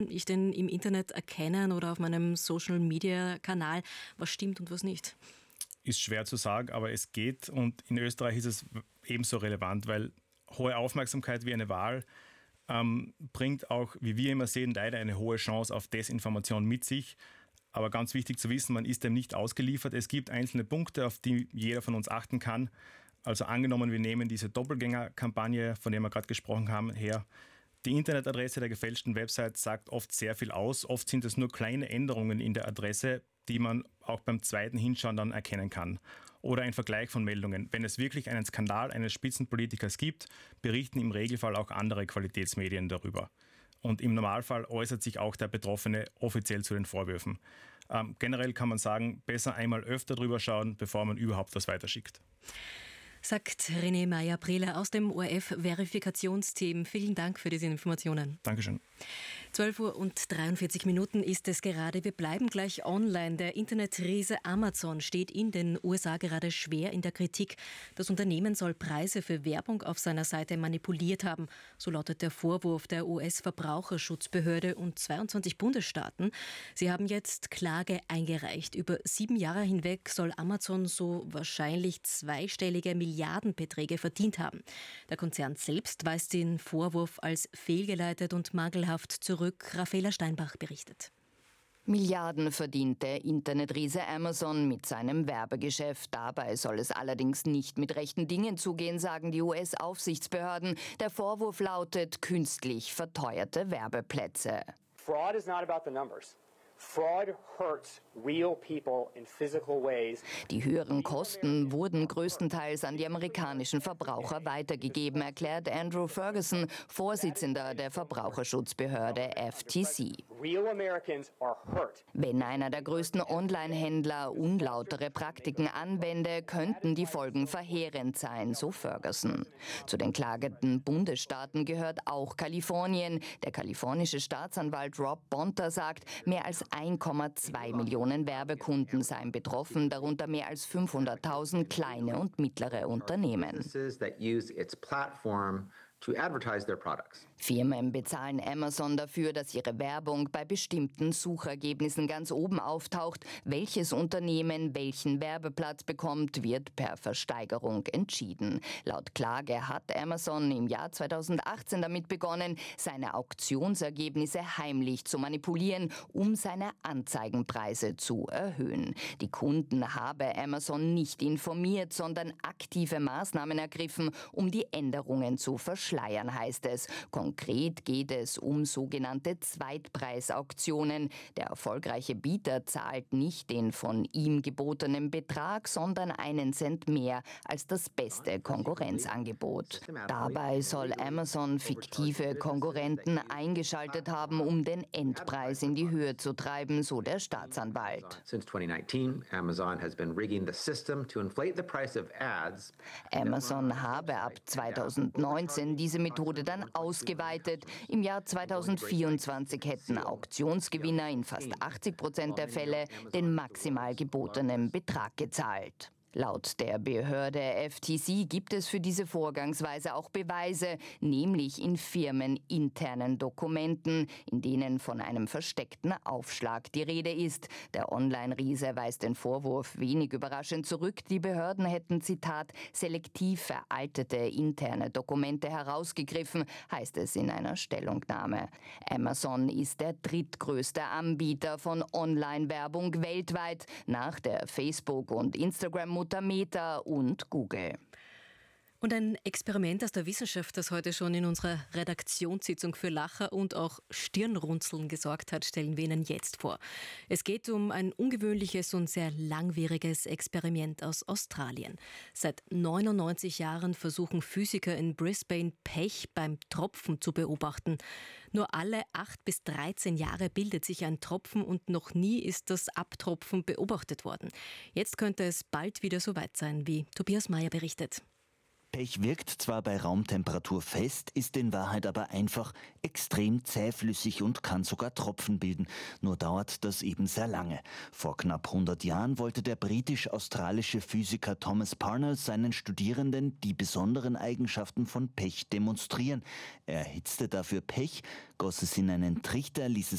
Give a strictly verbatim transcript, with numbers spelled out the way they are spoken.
Ich denn im Internet erkennen oder auf meinem Social-Media-Kanal, was stimmt und was nicht? Ist schwer zu sagen, aber es geht. Und in Österreich ist es ebenso relevant, weil hohe Aufmerksamkeit wie eine Wahl ähm, bringt auch, wie wir immer sehen, leider eine hohe Chance auf Desinformation mit sich. Aber ganz wichtig zu wissen, man ist dem nicht ausgeliefert. Es gibt einzelne Punkte, auf die jeder von uns achten kann. Also angenommen, wir nehmen diese Doppelgänger-Kampagne, von der wir gerade gesprochen haben, her. Die Internetadresse der gefälschten Website sagt oft sehr viel aus. Oft sind es nur kleine Änderungen in der Adresse, die man auch beim zweiten Hinschauen dann erkennen kann. Oder ein Vergleich von Meldungen. Wenn es wirklich einen Skandal eines Spitzenpolitikers gibt, berichten im Regelfall auch andere Qualitätsmedien darüber. Und im Normalfall äußert sich auch der Betroffene offiziell zu den Vorwürfen. Ähm, generell kann man sagen, besser einmal öfter drüber schauen, bevor man überhaupt was weiterschickt. Sagt René Meyer-Brehler aus dem O R F-Verifikationsteam. Vielen Dank für diese Informationen. Dankeschön. zwölf Uhr und dreiundvierzig Minuten ist es gerade. Wir bleiben gleich online. Der Internetriese Amazon steht in den U S A gerade schwer in der Kritik. Das Unternehmen soll Preise für Werbung auf seiner Seite manipuliert haben. So lautet der Vorwurf der U S-Verbraucherschutzbehörde und zweiundzwanzig Bundesstaaten. Sie haben jetzt Klage eingereicht. Über sieben Jahre hinweg soll Amazon so wahrscheinlich zweistellige Milliardenbeträge verdient haben. Der Konzern selbst weist den Vorwurf als fehlgeleitet und mangelhaft zurück. Raffaela Steinbach berichtet. Milliarden verdient der Internetriese Amazon mit seinem Werbegeschäft. Dabei soll es allerdings nicht mit rechten Dingen zugehen, sagen die U S-Aufsichtsbehörden. Der Vorwurf lautet künstlich verteuerte Werbeplätze. Fraud is not about the numbers. Fraud hurts real people in physical ways. Die höheren Kosten wurden größtenteils an die amerikanischen Verbraucher weitergegeben, erklärt Andrew Ferguson, Vorsitzender der Verbraucherschutzbehörde F T C. Real Americans are hurt. Wenn einer der größten Online-Händler unlautere Praktiken anwende, könnten die Folgen verheerend sein, so Ferguson. Zu den klagenden Bundesstaaten gehört auch Kalifornien. Der kalifornische Staatsanwalt Rob Bonta sagt, mehr als eins Komma zwei Millionen Werbekunden seien betroffen, darunter mehr als fünfhunderttausend kleine und mittlere Unternehmen. to advertise their products. Firmen bezahlen Amazon dafür, dass ihre Werbung bei bestimmten Suchergebnissen ganz oben auftaucht. Welches Unternehmen welchen Werbeplatz bekommt, wird per Versteigerung entschieden. Laut Klage hat Amazon im Jahr zweitausendachtzehn damit begonnen, seine Auktionsergebnisse heimlich zu manipulieren, um seine Anzeigenpreise zu erhöhen. Die Kunden habe Amazon nicht informiert, sondern aktive Maßnahmen ergriffen, um die Änderungen zu verschleiern, heißt es. Konkret geht es um sogenannte Zweitpreisauktionen. Der erfolgreiche Bieter zahlt nicht den von ihm gebotenen Betrag, sondern einen Cent mehr als das beste Konkurrenzangebot. Dabei soll Amazon fiktive Konkurrenten eingeschaltet haben, um den Endpreis in die Höhe zu treiben, so der Staatsanwalt. Since twenty nineteen, Amazon has been rigging the system to inflate the price of ads. Amazon habe ab zweitausendneunzehn diese Methode dann ausgeweitet. Im Jahr zweitausendvierundzwanzig hätten Auktionsgewinner in fast achtzig Prozent der Fälle den maximal gebotenen Betrag gezahlt. Laut der Behörde F T C gibt es für diese Vorgangsweise auch Beweise, nämlich in firmeninternen Dokumenten, in denen von einem versteckten Aufschlag die Rede ist. Der Online-Riese weist den Vorwurf wenig überraschend zurück. Die Behörden hätten, Zitat, selektiv veraltete interne Dokumente herausgegriffen, heißt es in einer Stellungnahme. Amazon ist der drittgrößte Anbieter von Online-Werbung weltweit, nach der Facebook- und Instagram- Meta und Google. Und ein Experiment aus der Wissenschaft, das heute schon in unserer Redaktionssitzung für Lacher und auch Stirnrunzeln gesorgt hat, stellen wir Ihnen jetzt vor. Es geht um ein ungewöhnliches und sehr langwieriges Experiment aus Australien. Seit neunundneunzig Jahren versuchen Physiker in Brisbane, Pech beim Tropfen zu beobachten. Nur alle acht bis dreizehn Jahre bildet sich ein Tropfen und noch nie ist das Abtropfen beobachtet worden. Jetzt könnte es bald wieder so weit sein, wie Tobias Meyer berichtet. Pech wirkt zwar bei Raumtemperatur fest, ist in Wahrheit aber einfach extrem zähflüssig und kann sogar Tropfen bilden. Nur dauert das eben sehr lange. Vor knapp hundert Jahren wollte der britisch-australische Physiker Thomas Parnell seinen Studierenden die besonderen Eigenschaften von Pech demonstrieren. Er erhitzte dafür Pech, goss es in einen Trichter, ließ es